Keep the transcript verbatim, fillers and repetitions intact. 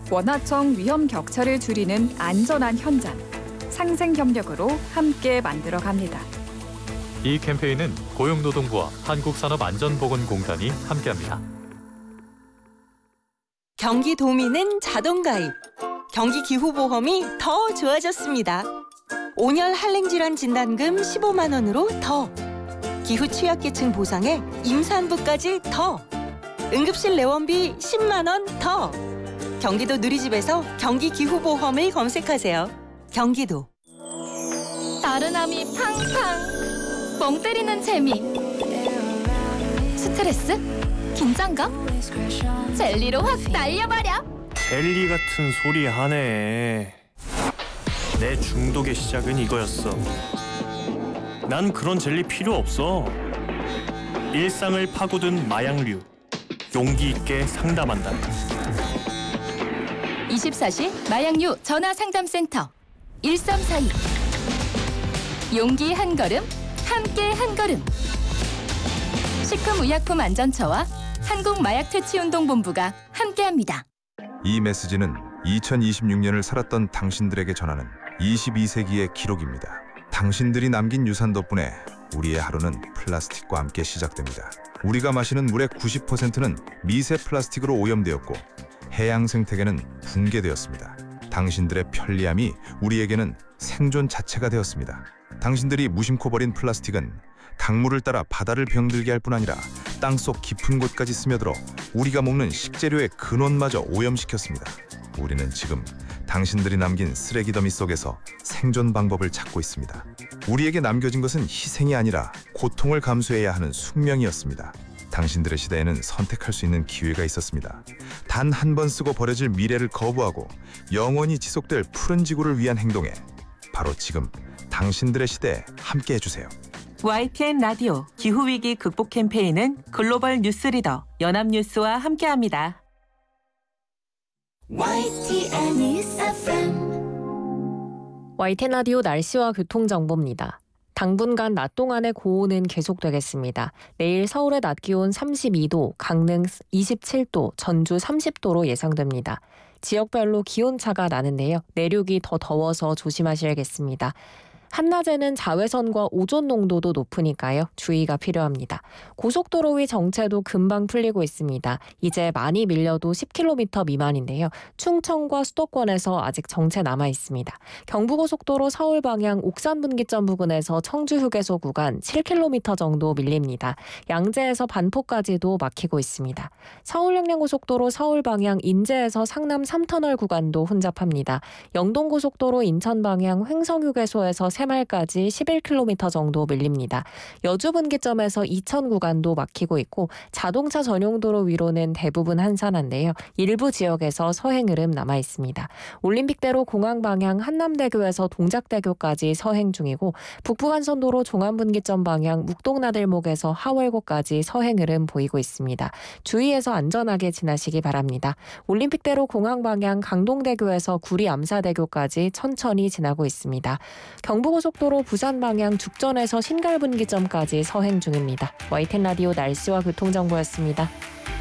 원하청 위험 격차를 줄이는 안전한 현장, 상생 협력으로 함께 만들어갑니다. 이 캠페인은 고용노동부와 한국산업안전보건공단이 함께합니다. 경기도민은 자동가입. 경기기후보험이 더 좋아졌습니다. 온열 한랭질환 진단금 십오만 원으로 더. 기후 취약계층 보상에 임산부까지 더. 응급실 내원비 십만 원 더. 경기도 누리집에서 경기기후보험을 검색하세요. 경기도. 나른함이 팡팡. 멍 때리는 재미. 스트레스? 긴장감? 젤리로 확 날려버려. 젤리 같은 소리 하네. 내 중독의 시작은 이거였어. 난 그런 젤리 필요 없어. 일상을 파고든 마약류. 용기 있게 상담한다. 이십사 시 마약류 전화상담센터 일삼사이. 용기 한 걸음, 함께 한 걸음. 식품의약품안전처와 한국마약퇴치운동본부가 함께합니다. 이 메시지는 이천이십육 년을 살았던 당신들에게 전하는 이십이 세기의 기록입니다. 당신들이 남긴 유산 덕분에 우리의 하루는 플라스틱과 함께 시작됩니다. 우리가 마시는 물의 구십 퍼센트는 미세 플라스틱으로 오염되었고 해양 생태계는 붕괴되었습니다. 당신들의 편리함이 우리에게는 생존 자체가 되었습니다. 당신들이 무심코 버린 플라스틱은 강물을 따라 바다를 병들게 할 뿐 아니라 땅속 깊은 곳까지 스며들어 우리가 먹는 식재료의 근원마저 오염시켰습니다. 우리는 지금 당신들이 남긴 쓰레기 더미 속에서 생존 방법을 찾고 있습니다. 우리에게 남겨진 것은 희생이 아니라 고통을 감수해야 하는 숙명이었습니다. 당신들의 시대에는 선택할 수 있는 기회가 있었습니다. 단 한 번 쓰고 버려질 미래를 거부하고 영원히 지속될 푸른 지구를 위한 행동에 바로 지금 당신들의 시대에 함께 해주세요. 와이티엔 라디오 기후위기 극복 캠페인은 글로벌 뉴스리더 연합뉴스와 함께합니다. 와이티엔 News 에프엠. 와이티엔 라디오 날씨와 교통정보입니다. 당분간 낮 동안의 고온은 계속되겠습니다. 내일 서울의 낮 기온 삼십이 도, 강릉 이십칠 도, 전주 삼십 도로 예상됩니다. 지역별로 기온차가 나는데요. 내륙이 더 더워서 조심하셔야겠습니다. 한낮에는 자외선과 오존 농도도 높으니까요. 주의가 필요합니다. 고속도로 위 정체도 금방 풀리고 있습니다. 이제 많이 밀려도 십 킬로미터 미만인데요. 충청과 수도권에서 아직 정체 남아 있습니다. 경부고속도로 서울 방향 옥산 분기점 부근에서 청주 휴게소 구간 칠 킬로미터 정도 밀립니다. 양재에서 반포까지도 막히고 있습니다. 서울 영양고속도로 서울 방향 인제에서 상남 삼 터널 구간도 혼잡합니다. 영동고속도로 인천 방향 횡성휴게소에서 새말까지 십일 킬로미터 정도 밀립니다. 여주 분기점에서 이천 구간도 막히고 있고 자동차 전용도로 위로는 대부분 한산한데요. 일부 지역에서 서행 흐름 남아 있습니다. 올림픽대로 공항 방향 한남대교에서 동작대교까지 서행 중이고 북부간선도로 종암분기점 방향 묵동나들목에서 하월고까지 서행 흐름 보이고 있습니다. 주의해서 안전하게 지나시기 바랍니다. 올림픽대로 공항 방향 강동대교에서 구리암사대교까지 천천히 지나고 있습니다. 경부고속도로 부산 방향 죽전에서 신갈분기점까지 서행 중입니다. 와이티엔 라디오 날씨와 교통정보였습니다.